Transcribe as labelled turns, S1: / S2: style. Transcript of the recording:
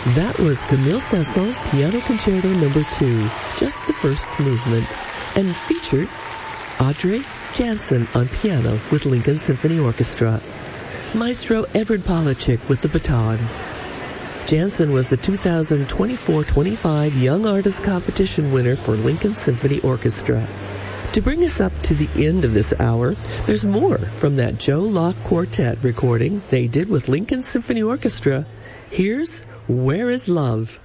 S1: That was Camille Saint-Saëns' Piano Concerto No. 2, just the first movement, and featured Audrey Jansen on piano with Lincoln Symphony Orchestra, Maestro Edward Polachek with the baton. Jansen was the 2024-25 Young Artist Competition winner for Lincoln Symphony Orchestra. To bring us up to the end of this hour, there's more from that Joe Locke Quartet recording they did with Lincoln Symphony Orchestra. Here's Where is Love?